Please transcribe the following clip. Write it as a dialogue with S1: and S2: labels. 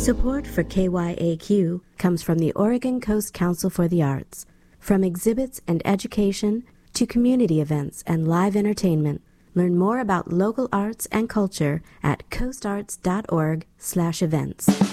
S1: Support for KYAQ comes from the Oregon Coast Council for the Arts. From exhibits and education to community events and live entertainment, learn more about local arts and culture at coastarts.org/events.